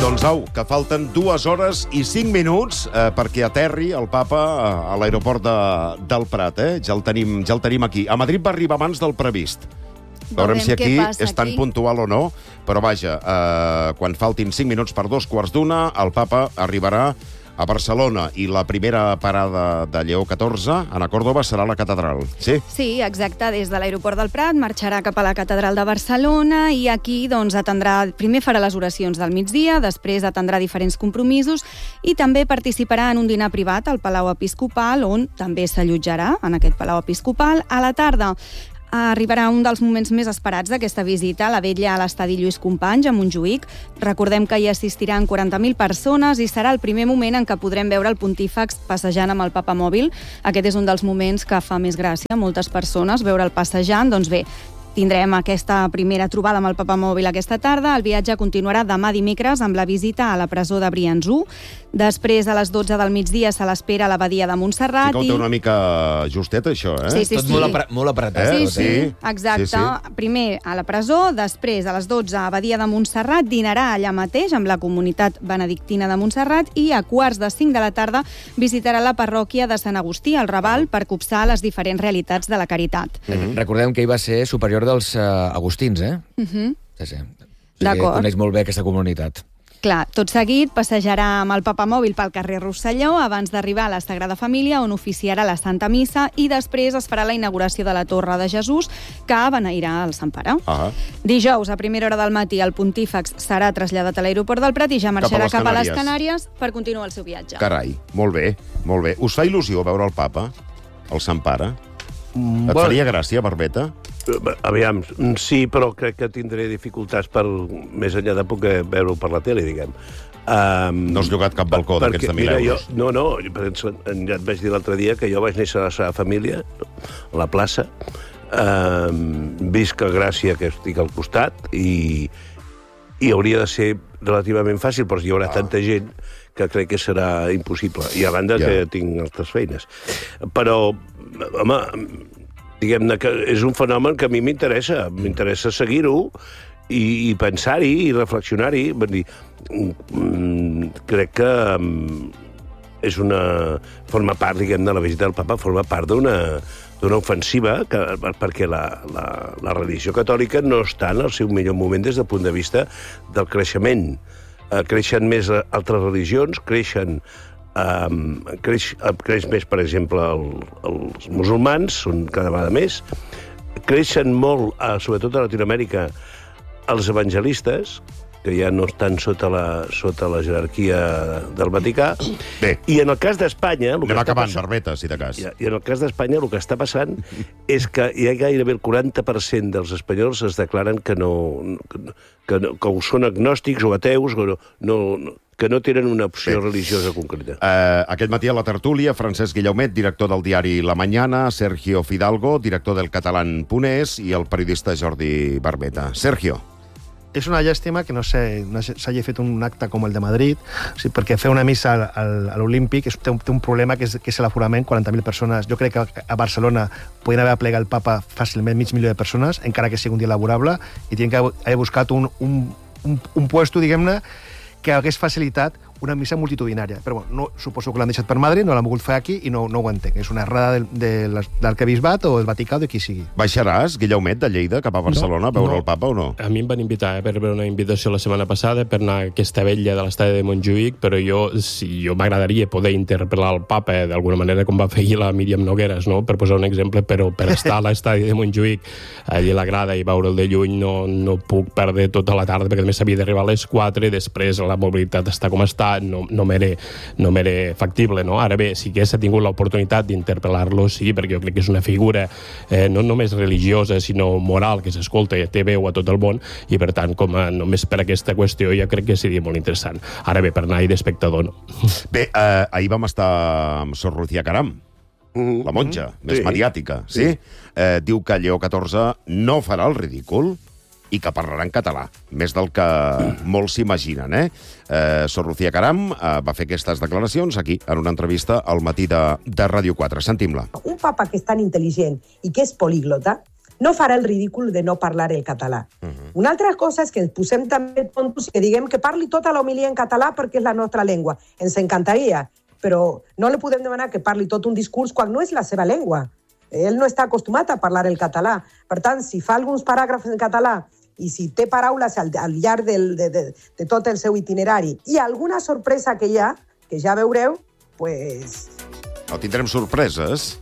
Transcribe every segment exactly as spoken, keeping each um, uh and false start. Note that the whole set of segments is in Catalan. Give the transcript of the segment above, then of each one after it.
Doncs au, que falten dues hores i cinc minuts eh, perquè aterri el papa a l'aeroport de, del Prat. Eh? Ja, el tenim, ja el tenim aquí. A Madrid va arribar abans del previst. Veurem si aquí és tan puntual o no, però vaja, eh, quan faltin cinc minuts per dos quarts d'una, el papa arribarà a Barcelona i la primera parada de Lleó catorze, Ana Córdoba, serà la catedral. Sí? Sí, exacte. Des de l'aeroport del Prat marxarà cap a la catedral de Barcelona i aquí doncs, atendrà, primer farà les oracions del migdia, després atendrà diferents compromisos i també participarà en un dinar privat al Palau Episcopal, on també s'allotjarà en aquest Palau Episcopal. A la tarda arribarà un dels moments més esperats d'aquesta visita, la vetlla a l'estadi Lluís Companys, a Montjuïc. Recordem que hi assistiran quaranta mil persones i serà el primer moment en què podrem veure el pontífex passejant amb el papa mòbil. Aquest és un dels moments que fa més gràcia a moltes persones, veure'l passejant. Doncs bé, tindrem aquesta primera trobada amb el papa mòbil aquesta tarda. El viatge continuarà demà dimecres amb la visita a la presó de Briançó. Després, a les dotze del migdia, se l'espera a l'abadia de Montserrat. Sí que ho té una mica justet, això, eh? Sí, sí, Tot sí. molt, apre molt apretat. Sí, tot, sí, eh? exacte. Sí, sí. Primer a la presó, després a les dotze a Abadia de Montserrat, dinarà allà mateix amb la comunitat benedictina de Montserrat i a quarts de cinc de la tarda visitarà la parròquia de Sant Agustí, al Raval, per copsar les diferents realitats de la caritat. Mm-hmm. Recordem que ell va ser superior dels uh, agustins, eh? Uh-huh. Sí, sí. D'acord. Coneix molt bé aquesta comunitat. Clar, tot seguit passejarà amb el papa mòbil pel carrer Rosselló abans d'arribar a la Sagrada Família, on oficiarà la Santa Missa, i després es farà la inauguració de la Torre de Jesús, que beneirà el Sant Pare. Ah. Dijous, a primera hora del matí, el pontífex serà traslladat a l'aeroport del Prat i ja marxarà Cap a les cap a les Canàries. Canàries per continuar el seu viatge. Carai, molt bé, molt bé. Us fa il·lusió veure el papa, el Sant Pare? Mm, Et faria gràcia, Barbeta? Aviam, sí, però crec que tindré dificultats per, més enllà de poder veure-ho per la tele, diguem. Um, No has llogat cap balcó d'aquests de mil mira, euros? Jo, no, no, ja et vaig dir l'altre dia que jo vaig néixer a la seva família, a la plaça, um, visc a Gràcia, que estic al costat, i, i hauria de ser relativament fàcil, però hi haurà ah. tanta gent que crec que serà impossible. I a banda ja. que tinc altres feines. Però, home, diguem-ne que és un fenomen que a mi m'interessa. M'interessa seguir-ho i, i pensar-hi i reflexionar-hi. Vull dir, mm, crec que mm, és una... forma part, diguem, de la visita del papa, forma part d'una d'una ofensiva que, perquè la, la, la religió catòlica no està en el seu millor moment des del punt de vista del creixement. Uh, creixen més altres religions, creixen Um, creix, creix més, per exemple, el, els musulmans, són cada vegada més. Creixen molt, uh, sobretot a Latinoamèrica, els evangelistes, que ja no estan sota la, sota la jerarquia del Vaticà. Bé. I en el cas d'Espanya... Anem acabant, passant... Barbeta, si de cas. I, I en el cas d'Espanya el que està passant és que hi ha gairebé el quaranta per cent dels espanyols es declaren que no... que, que, no, que són agnòstics o ateus, o no... no que no tenen una opció Bé. religiosa concreta. Uh, aquest matí a la tertúlia, Francesc Guillaumet, director del diari La Mañana, Sergio Fidalgo, director del Catalán punt es, i el periodista Jordi Barbeta. Sergio. És una llàstima que no s'hagi fet un acte com el de Madrid, o sigui, perquè fer una missa al, al, a l'Olímpic té, un, té un problema que és, que és l'aforament, quaranta mil persones. Jo crec que a Barcelona podien haver plegat el papa fàcilment mig milió de persones, encara que sigui un dia laborable, i tenen que haver buscat un, un, un, un puesto, diguem-ne, que hagués facilitat una missa multitudinària. Però bueno, no, suposo que l'han deixat per Madrid, no l'han volgut fer aquí i no, no ho entenc. És una errada del, de, d'Arquebisbat o del Vaticà o de qui sigui. Baixaràs, Guillaumet, de Lleida cap a Barcelona no, a veure no. el papa o no? A mi em van invitar eh, per veure una invitació la setmana passada per anar a aquesta vetlla de l'estadi de Montjuïc, però jo, si jo m'agradaria poder interpel·lar el papa eh, d'alguna manera com va fer ahir la Míriam Nogueras, no? Per posar un exemple, però per estar a l'estadi de Montjuïc allà a la grada i veure'l de lluny no, no puc perdre tota la tarda, perquè també s'havia d'arribar a les quatre i després la mobilitat està com està, no, no m'era no factible, no? Ara bé, sí que s'ha tingut l'oportunitat d'interpel·lar-lo, sí, perquè jo crec que és una figura eh, no només religiosa, sinó moral, que s'escolta i té veu a tot el món, i per tant, com a, només per aquesta qüestió, ja crec que seria molt interessant. Ara bé, per anar-hi d'espectador, no. Bé, eh, ahir vam estar amb Sor Lucía Caram, la monja, mm-hmm. més sí. mediàtica, sí? sí. Eh, diu que Lleó catorze no farà el ridícul i que parlarà en català, més del que molts s'imaginen, eh? eh? Sor Lucía Caram eh, va fer aquestes declaracions aquí, en una entrevista al matí de, de Ràdio quatre. Sentim-la. Un papa que és tan intel·ligent i que és políglota no farà el ridícul de no parlar el català. Uh-huh. Una altra cosa és que ens posem també tontos i que diguem que parli tota l'homilia en català perquè és la nostra llengua. Ens encantaria, però no li podem demanar que parli tot un discurs quan no és la seva llengua. Ell no està acostumat a parlar el català. Per tant, si fa alguns paràgrafs en català i si té paraules al, al llarg del, de, de, de tot el seu itinerari i alguna sorpresa que hi ha, que ja veureu, pues... No tindrem sorpreses.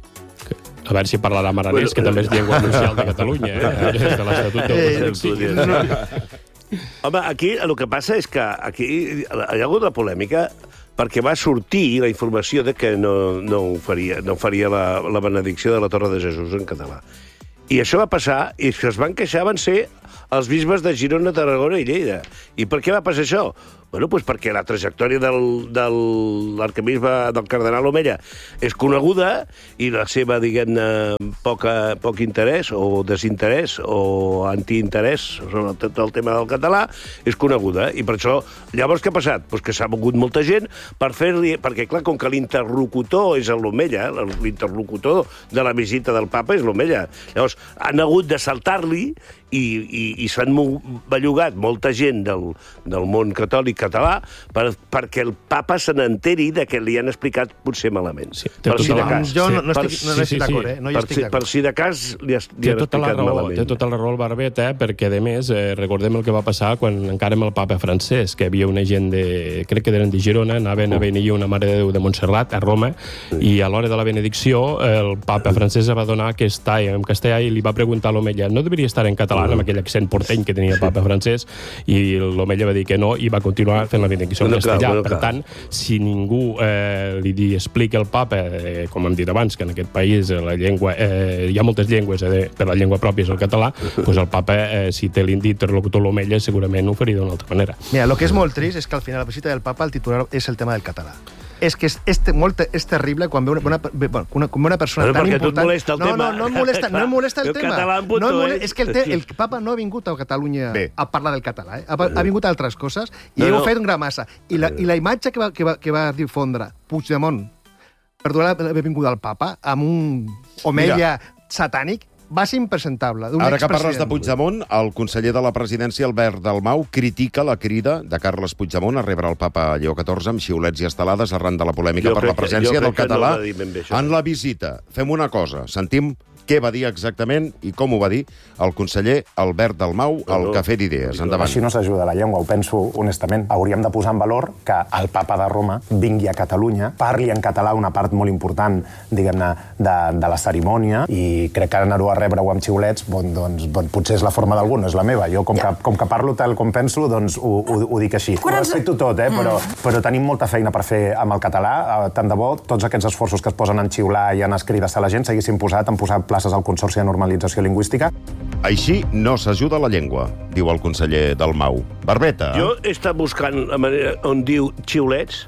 A veure si parlarà aranès, que també és llengua oficial de Catalunya, eh? Des de l'Estatut del dos mil cinc. Home, aquí el que passa és que aquí hi ha hagut la polèmica perquè va sortir la informació de que no, no faria, no faria la, la benedicció de la Torre de Jesús en català. I això va passar, i els que es van queixar van ser els bisbes de Girona, Tarragona i Lleida. I per què va passar això? Bueno, doncs perquè la trajectòria del, de l'arquebisbe del cardenal Omella és coneguda i la seva, diguem-ne, poca, poc interès o desinterès o antiinterès sobre tot el tema del català és coneguda. I per això, llavors què ha passat? Pues que s'ha mogut molta gent per fer-li... Perquè, clar, com que l'interlocutor és l'Omella, l'interlocutor de la visita del papa és l'Omella. Llavors, han hagut de saltar-li i, i, i s'han bellugat molta gent del, del món catòlic català per, perquè el papa se n'enteri de que li han explicat potser malament. Sí, per si de cas. Jo no, no estic, no, no estic sí, d'acord, eh? No hi per, estic d'acord. Per si de cas li, has, li han explicat raó, malament. Té tota la raó el Barbet, eh? Perquè, a més, eh, recordem el que va passar quan encara amb el papa francès, que hi havia una gent de... crec que eren de Girona, anaven a venir una Mare de Déu de Montserrat, a Roma, sí. I a l'hora de la benedicció el papa francès va donar aquest tall en castellà i li va preguntar a l'Omella, no deveria estar en català, amb aquell accent porteny que tenia el papa francès, i l'Omella va dir que no i va continuar fent la benedicció en castellà. Bueno, per tant, si ningú eh, li explica al papa, eh, com hem dit abans, que en aquest país la llengua, eh, hi ha moltes llengües, eh, però la llengua pròpia és el català, doncs el papa, eh, si té l'interlocutor l'Omella, segurament ho faria d'una altra manera. Mira, el que és molt trist és que al final la visita del papa el titular és el tema del català. És que és, és, molt, és terrible quan ve una, una, una, una persona bueno, tan important... Molesta el no, tema. no, no, no molesta, no molesta el, el tema. Puto, no molesta, eh? És que el, te, el papa no ha vingut a Catalunya Bé. a parlar del català, eh? ha, ha vingut a altres coses i no, ell no. ho ha fet una massa. I la, i la imatge que va, que, va, que va difondre Puigdemont per donar la benvinguda al papa amb un Omella Mira. satànic va ser impresentable. Ara que parles de Puigdemont, el conseller de la presidència, Albert Dalmau, critica la crida de Carles Puigdemont a rebre el papa Lleó catorze amb xiulets i estelades arran de la polèmica jo per la presència del català no bé, en la visita. Fem una cosa, sentim què va dir exactament i com ho va dir el conseller Albert Dalmau al no, no. Cafè d'Idees. Endavant. Així no s'ajuda la llengua, ho penso honestament. Hauríem de posar en valor que el papa de Roma vingui a Catalunya, parli en català una part molt important, diguem-ne, de, de la cerimònia, i crec que anar-ho a rebre-ho amb xiulets, bon, doncs, bon, potser és la forma d'algú, no és la meva. Jo, com que, com que parlo tal com penso, doncs ho, ho, ho dic així. Ho respecto tot, eh? però, però tenim molta feina per fer amb el català. Tant de bo, tots aquests esforços que es posen en xiular i en escridassar a la gent s'haguessin posat en posar places al Consorci de Normalització Lingüística. Així no s'ajuda la llengua, diu el conseller Dalmau. Barbeta. Jo he estat buscant la manera on diu xiulets,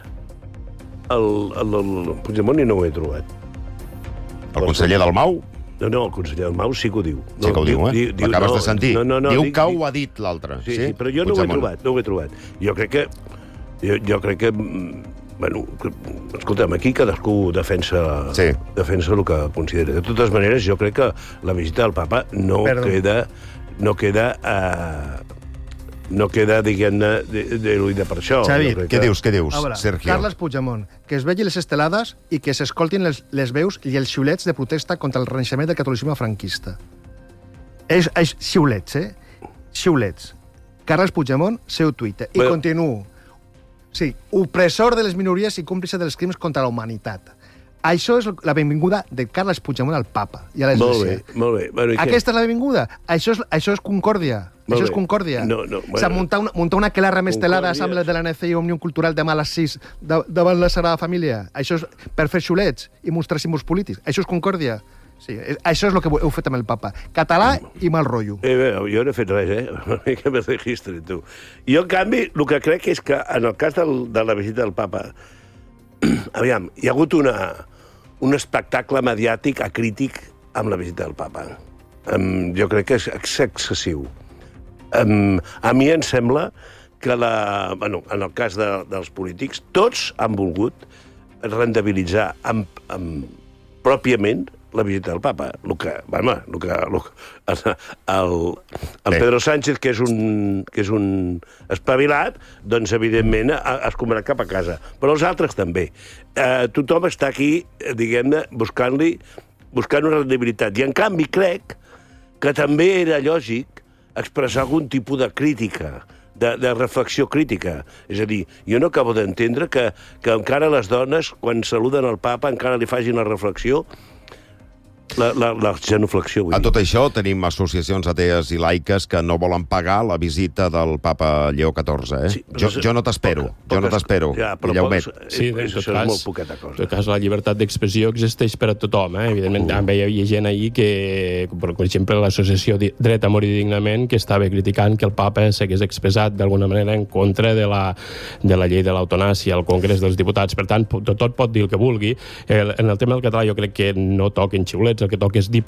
el, el, el Puigdemont i no ho he trobat. El conseller Dalmau? No, no, el conseller Dalmau sí que ho diu. Sí que ho diu, eh? L'acabes no, de sentir. No, no, no, diu dic, que ho ha dit l'altre. Sí, sí, sí, però jo no ho he trobat, no ho he trobat. Jo crec que... Jo, jo crec que... Bueno, escolta'm, aquí cadascú defensa, sí. defensa el que considera. De totes maneres, jo crec que la visita del papa no Perdó. queda... No queda... Uh, no queda, diguem-ne, d'heroïna per això. Xavi, què que... dius, què dius, veure, Sergio? Carles Puigdemont, que es vegi les estelades i que s'escoltin les, les veus i els xiulets de protesta contra el renaixement del catolicisme franquista. És, és xiulets, eh? Xiulets. Carles Puigdemont, seu Twitter. I bueno. continuo. Sí, opressor de les minories i còmplice dels crims contra la humanitat. Això és la benvinguda de Carles Puigdemont al papa i a l'Església. Molt bé, molt bé. Bueno, aquesta és la benvinguda. Això és, això és concòrdia. Molt això bé. és concòrdia. No, no, bueno. O sigui, muntar una, muntar una aquelarra amb estelades amb les de l'A N C i Òmnium Cultural demà a les sis de, davant la Sagrada Família. Això és per fer xulets i mostrar símbols polítics. Això és concòrdia. Sí, això és el que heu fet amb el papa. Català i mal rotllo. Eh, bé, jo no he fet res, eh? Una mica més registre, tu. Jo, en canvi, el que crec és que en el cas del, de la visita del papa, aviam, hi ha hagut una, un espectacle mediàtic acrític amb la visita del papa. Um, jo crec que és excessiu. Um, a mi em sembla que, la, bueno, en el cas de, dels polítics, tots han volgut rendibilitzar amb, amb, pròpiament la visita del papa. El que, home, el que, el, el, el Pedro Sánchez, que és un, que és un espavilat, doncs, evidentment, es converà cap a casa. Però els altres també. Eh, tothom està aquí, diguem-ne, buscant-li, buscant una rendibilitat. I, en canvi, crec que també era lògic expressar algun tipus de crítica, de, de reflexió crítica. És a dir, jo no acabo d'entendre que, que encara les dones, quan saluden el papa, encara li facin la reflexió, la, la, la genuflexió. Vull a dir. tot això tenim associacions atees i laiques que no volen pagar la visita del papa Lleó catorze, eh? Sí, jo, jo no t'espero, jo no t'espero, ja, Guillaumet. Sí, en tot això cas, és molt poqueta cosa. En tot cas, la llibertat d'expressió existeix per a tothom, eh? Evidentment, uh. també hi havia gent ahir que, per exemple, l'associació Dret a morir dignament, que estava criticant que el papa s'hagués expressat d'alguna manera en contra de la, de la llei de l'eutanàsia al Congrés dels Diputats. Per tant, tot pot dir el que vulgui. El, en el tema del català jo crec que no toquen xiulets, el que toca és diplomàcia.